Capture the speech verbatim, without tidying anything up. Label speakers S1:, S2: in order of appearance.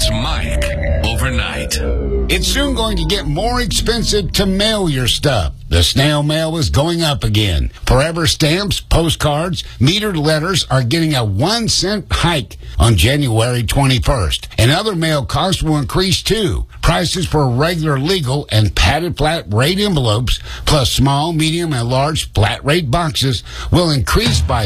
S1: It's Mike Overnight.
S2: It's soon going to get more expensive to mail your stuff. The snail mail is going up again. Forever stamps, postcards, metered letters are getting a one cent hike on January twenty-first. And other mail costs will increase too. Prices for regular legal and padded flat rate envelopes, plus small, medium, and large flat rate boxes will increase by